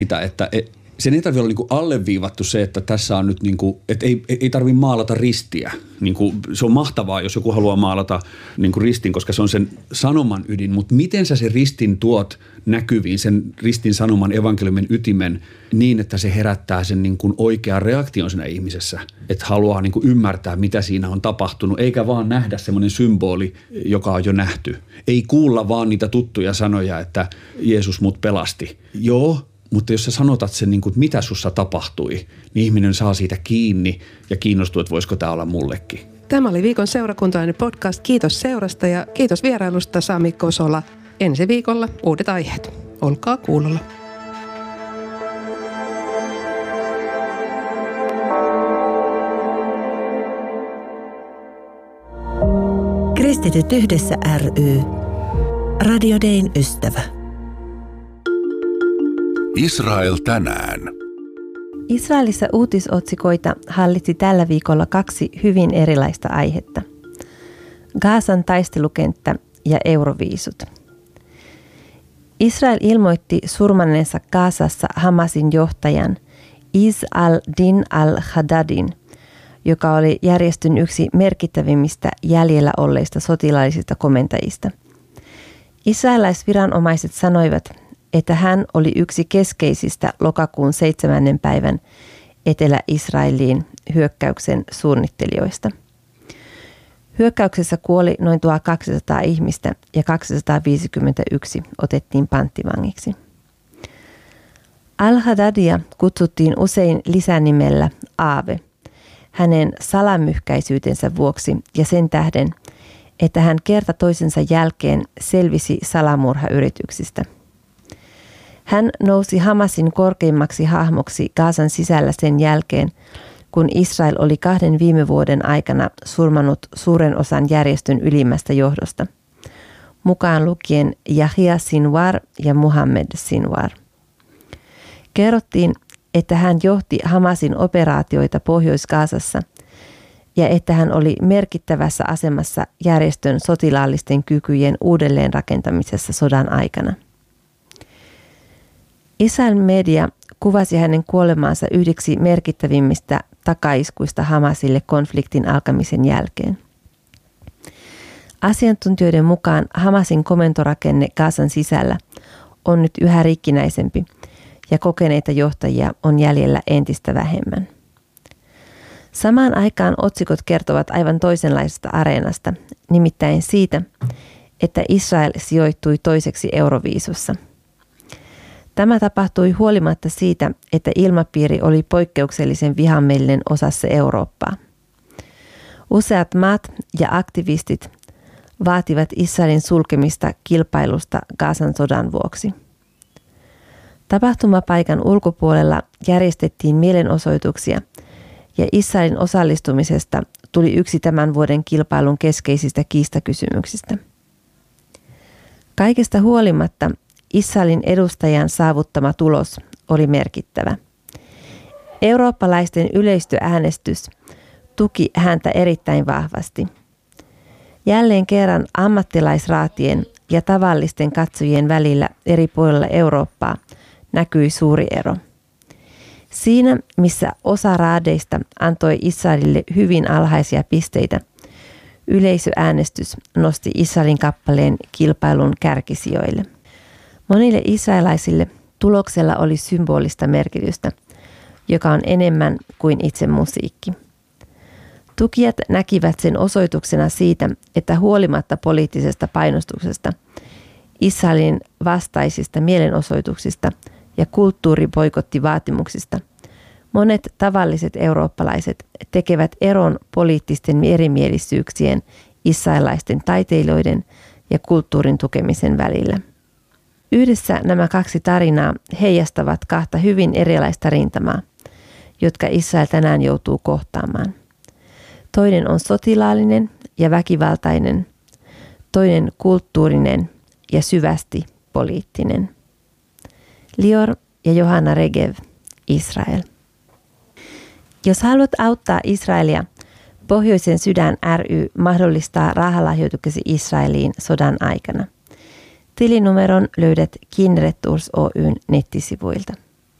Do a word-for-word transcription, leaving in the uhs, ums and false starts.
että sen ei tarvitse olla niin kuin alleviivattu se, että tässä on nyt, niin kuin, että ei, ei tarvitse maalata ristiä. Niin kuin, se on mahtavaa, jos joku haluaa maalata niin kuin ristin, koska se on sen sanoman ydin. Mutta miten sä sen ristin tuot näkyviin, sen ristin sanoman evankeliumin ytimen niin, että se herättää sen niin kuin oikean reaktion siinä ihmisessä. Että haluaa niin kuin ymmärtää, mitä siinä on tapahtunut, eikä vaan nähdä semmoinen symboli, joka on jo nähty. Ei kuulla vaan niitä tuttuja sanoja, että Jeesus mut pelasti. Joo. Mutta jos sä sanotat sen, niin kuin, mitä sussa tapahtui, niin ihminen saa siitä kiinni ja kiinnostuu, että voisiko tämä olla mullekin. Tämä oli Viikon seurakuntalainen podcast. Kiitos seurasta ja kiitos vierailusta Sami Kosola. Ensi viikolla uudet aiheet. Olkaa kuulolla. Kristityt yhdessä ry. Radio Dayn ystävä. Israel tänään. Israelissa uutisotsikoita hallitsi tällä viikolla kaksi hyvin erilaista aihetta. Gazan taistelukenttä ja euroviisut. Israel ilmoitti surmanneensa Gazassa Hamasin johtajan Izz al-Din al-Haddadin, joka oli järjestön yksi merkittävimmistä jäljellä olleista sotilaallisista komentajista. Israelaisviranomaiset sanoivat, että hän oli yksi keskeisistä lokakuun seitsemännen päivän Etelä-Israeliin hyökkäyksen suunnittelijoista. Hyökkäyksessä kuoli noin tuhatkaksisataa ihmistä ja kaksisataaviisikymmentäyksi otettiin panttivangiksi. Al-Haddadia kutsuttiin usein lisänimellä Aave hänen salamyhkäisyytensä vuoksi ja sen tähden, että hän kerta toisensa jälkeen selvisi salamurhayrityksistä. Hän nousi Hamasin korkeimmaksi hahmoksi Gazan sisällä sen jälkeen, kun Israel oli kahden viime vuoden aikana surmannut suuren osan järjestön ylimmästä johdosta, mukaan lukien Yahya Sinwar ja Muhammad Sinwar. Kerrottiin, että hän johti Hamasin operaatioita Pohjois-Gazassa ja että hän oli merkittävässä asemassa järjestön sotilaallisten kykyjen uudelleenrakentamisessa sodan aikana. Israel media kuvasi hänen kuolemaansa yhdeksi merkittävimmistä takaiskuista Hamasille konfliktin alkamisen jälkeen. Asiantuntijoiden mukaan Hamasin komentorakenne Gazan sisällä on nyt yhä rikkinäisempi ja kokeneita johtajia on jäljellä entistä vähemmän. Samaan aikaan otsikot kertovat aivan toisenlaisesta areenasta, nimittäin siitä, että Israel sijoittui toiseksi Euroviisussa. Tämä tapahtui huolimatta siitä, että ilmapiiri oli poikkeuksellisen vihamielinen osassa Eurooppaa. Useat maat ja aktivistit vaativat Israelin sulkemista kilpailusta Gazan sodan vuoksi. Tapahtumapaikan ulkopuolella järjestettiin mielenosoituksia ja Israelin osallistumisesta tuli yksi tämän vuoden kilpailun keskeisistä kiistakysymyksistä. Kaikesta huolimatta Israelin edustajan saavuttama tulos oli merkittävä. Eurooppalaisten yleistöäänestys tuki häntä erittäin vahvasti. Jälleen kerran ammattilaisraatien ja tavallisten katsojien välillä eri puolilla Eurooppaa näkyi suuri ero. Siinä, missä osa raadeista antoi Israelille hyvin alhaisia pisteitä, yleisöäänestys nosti Israelin kappaleen kilpailun kärkisijoille. Monille israelaisille tuloksella oli symbolista merkitystä, joka on enemmän kuin itse musiikki. Tukijat näkivät sen osoituksena siitä, että huolimatta poliittisesta painostuksesta, Israelin vastaisista mielenosoituksista ja kulttuuriboikottivaatimuksista, monet tavalliset eurooppalaiset tekevät eron poliittisten erimielisyyksien, israelaisten taiteilijoiden ja kulttuurin tukemisen välillä. Yhdessä nämä kaksi tarinaa heijastavat kahta hyvin erilaista rintamaa, jotka Israel tänään joutuu kohtaamaan. Toinen on sotilaallinen ja väkivaltainen, toinen kulttuurinen ja syvästi poliittinen. Lior ja Johanna Regev, Israel. Jos haluat auttaa Israelia, Pohjoisen sydän ry mahdollistaa rahalahjoituksesi Israeliin sodan aikana. Tilinumeron löydät Kineret Tours Oyn nettisivuilta.